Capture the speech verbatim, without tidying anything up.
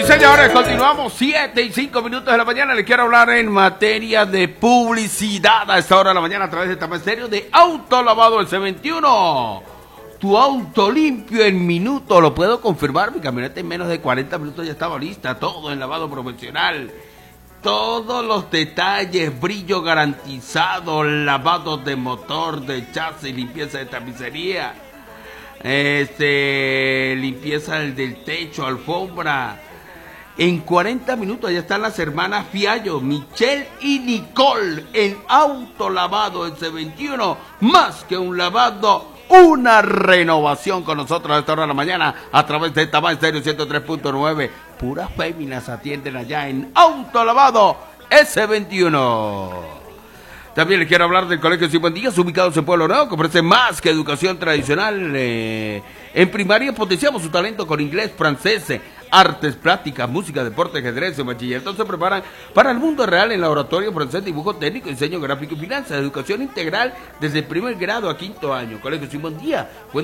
señores, continuamos siete y cinco minutos de la mañana. Les quiero hablar en materia de publicidad a esta hora de la mañana a través de Tama Estéreo de Autolavado el C veintiuno. Tu auto limpio en minutos, lo puedo confirmar. Mi camioneta en menos de cuarenta minutos ya estaba lista, todo en lavado profesional. Todos los detalles, brillo garantizado, lavado de motor, de chasis, limpieza de tapicería, este, limpieza del techo, alfombra. En cuarenta minutos ya están las hermanas Fiallo, Michelle y Nicole en Autolavado el C veintiuno. Más que un lavado, una renovación con nosotros a esta hora de la mañana a través de Tama Estéreo ciento tres punto nueve. Puras féminas atienden allá en Autolavado S veintiuno. También les quiero hablar del Colegio Simón Díaz, ubicados en Pueblo Nuevo, que ofrece más que educación tradicional. Eh, en primaria potenciamos su talento con inglés, francés, artes plásticas, música, deporte, ajedrez, en bachillerato se preparan para el mundo real en laboratorio, francés, dibujo técnico, diseño gráfico y finanzas, educación integral desde el primer grado a quinto año. Colegio Simón Díaz